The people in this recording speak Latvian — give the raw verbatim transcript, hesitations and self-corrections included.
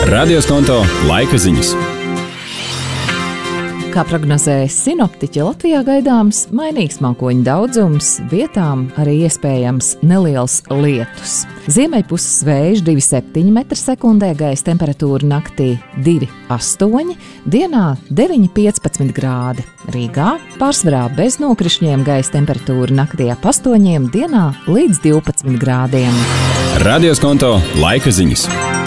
Radioskonto laika ziņas. Kā prognozēja sinoptiķi, Latvijā gaidāms mainīgs mākoņu daudzums, vietām arī iespējams neliels lietus. Ziemeļpuses vējš divi komats septiņi metri sekundē, gaisa temperatūra naktī divi komats astoņi, dienā deviņi komats piecpadsmit grādi. Rīgā pārsvarā bez nokrišņiem, gaisa temperatūra naktī ap astoņiem, dienā līdz divpadsmit grādiem. Radioskonto laika ziņas.